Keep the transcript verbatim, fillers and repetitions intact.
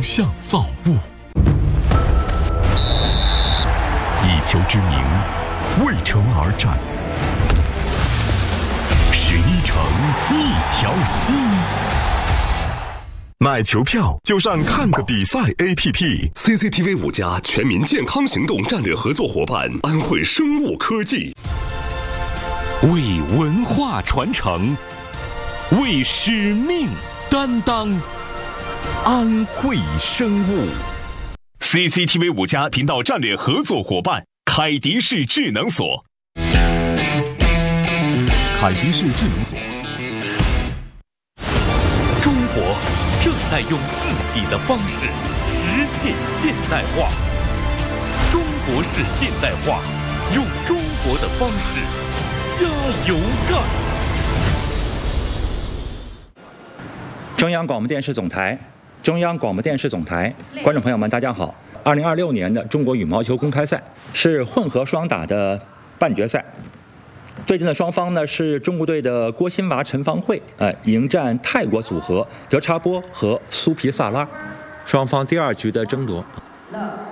象造物。以球之名，为城而战。十一城，一条心。 买球票就上看个比赛 A P P。C C T V 五加全民健康行动战略合作伙伴安徽生物科技， 为文化传承，为使命担当，安徽生物。C C T V 五加频道战略合作伙伴凯迪士智能锁。凯迪士智能锁。中国正在用自己的方式实现现代化。中国式现代化，用中国的方式加油干！ 中央广播电视总台，中央广播电视总台，观众朋友们，大家好。二零二六年的中国羽毛球公开赛是混合双打的半决赛。对阵的双方呢是中国队的郭欣娃、陈芳慧，呃，迎战泰国组合德查波和苏皮萨拉。双方第二局的争夺。